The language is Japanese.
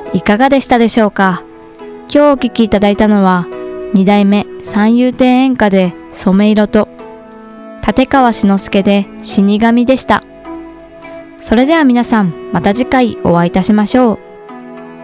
いかがでしたでしょうか。今日お聴きいただいたのは、二代目三遊亭演歌で染色と、立川志の輔で死神でした。それでは皆さん、また次回お会いいたしましょう。